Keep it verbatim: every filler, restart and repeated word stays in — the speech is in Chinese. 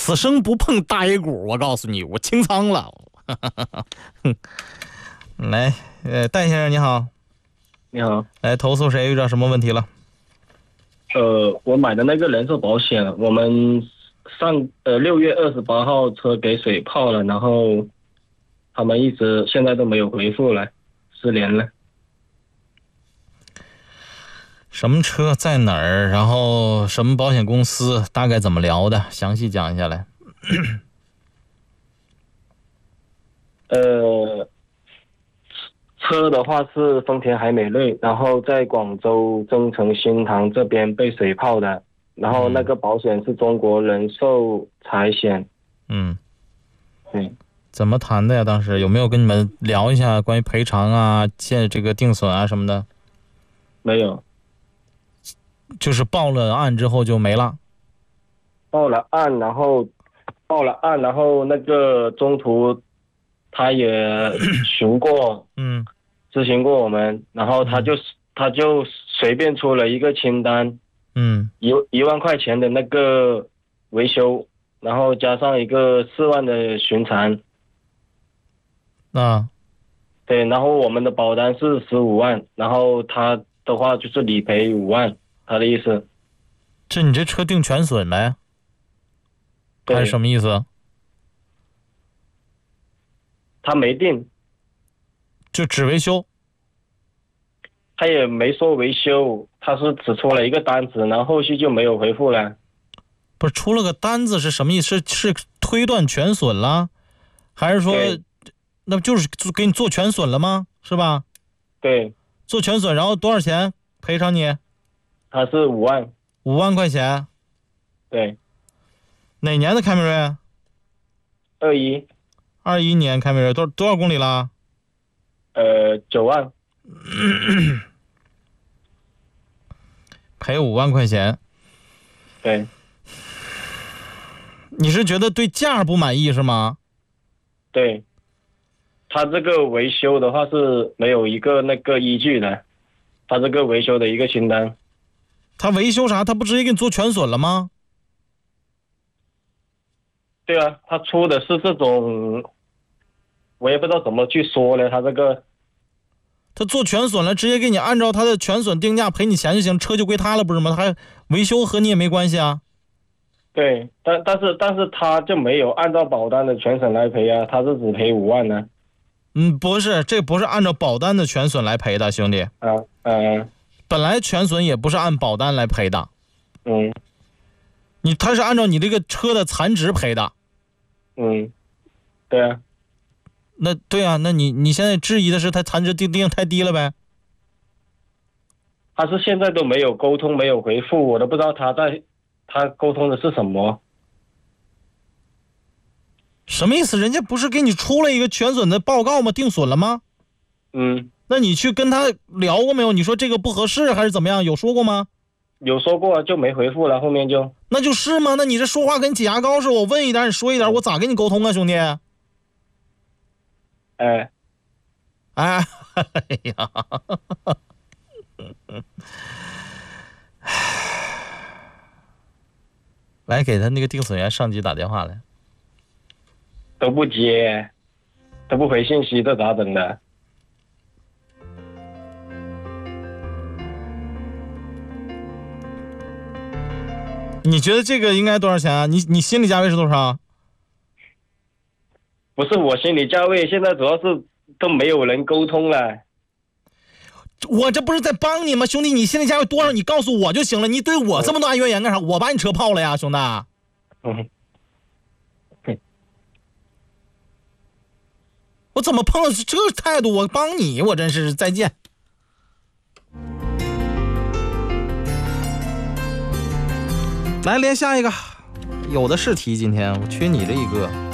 此生不碰大 A 股，我告诉你，我清仓了。来，呃，戴先生你好。 你好。 来，投诉谁遇到什么问题了？ 呃，我买的那个人寿保险，我们上呃六月二十八号车给水泡了，然后他们一直现在都没有回复来，失联了。 什么车在哪儿？然后什么保险公司？大概怎么聊的？详细讲一下来。 呃，车的话是丰田海美瑞，然后在广州增城新塘这边被水泡的，然后那个保险是中国人寿财险。 嗯， 对。 怎么谈的呀？当时有没有跟你们聊一下关于赔偿啊、现这个定损啊什么的？ 没有。 就是报了案之后就没了。 报了案，然后报了案，然后那个中途他也询过， 嗯， 咨询过我们，然后他就、嗯、他就随便出了一个清单， 嗯， 一一万块钱的那个维修，然后加上一个四万的巡查。 啊， 对，然后我们的保单是十五万，然后他的话就是理赔五万。他的意思， 这你这车定全损了呀？还是什么意思？ 他没定， 就只维修。 他也没说维修，他是只出了一个单子，然后后续就没有回复了。 不是出了个单子是什么意思？是是推断全损了，还是说，那不就是给你做全损了吗？是吧？ 对， 做全损，然后多少钱赔偿你？ 他是五万， 五万块钱。 对。 哪年的凯美瑞？ 二一。 二一年凯美瑞多多少公里了？ 呃，九万。 赔五万块钱。 对。 你是觉得对价不满意是吗？ 对。他这个维修的话是没有一个那个依据的，他这个维修的一个清单。 他维修啥？他不直接给你做全损了吗？ 对啊，他出的是这种，我也不知道怎么去说呢。他这个， 他做全损了，直接给你按照他的全损定价赔你钱就行，车就归他了，不是吗？还维修和你也没关系啊。 对，但但是但是他就没有按照保单的全损来赔啊，他是只赔五万呢。 嗯，不是，这不是按照保单的全损来赔的，兄弟。 啊嗯。 本来全损也不是按保单来赔的。 嗯。 你他是按照你这个车的残值赔的。 嗯，对啊。 那对啊，那你你现在质疑的是他残值定定太低了呗？ 他是现在都没有沟通，没有回复，我都不知道他在他沟通的是什么。 什么意思？人家不是给你出了一个全损的报告吗？定损了吗？ 嗯。 那你去跟他聊过没有？你说这个不合适还是怎么样？有说过吗？ 有说过，就没回复了，后面就那就是吗？那你这说话跟挤牙膏似的，我问一点你说一点，我咋跟你沟通啊，兄弟？ 哎哎哎呀，来给他那个定损员上级打电话来。 都不接，都不回信息，这咋整的？ 你觉得这个应该多少钱啊？你你心理价位是多少？ 不是我心理价位，现在主要是都没有人沟通了。 我这不是在帮你吗，兄弟？你心理价位多少？你告诉我就行了。你对我这么大怨言干啥？我把你车泡了呀，兄弟。 嗯。 我怎么碰到这个态度？我帮你，我真是再见。来连下一个，有的是题，今天我缺你这一个。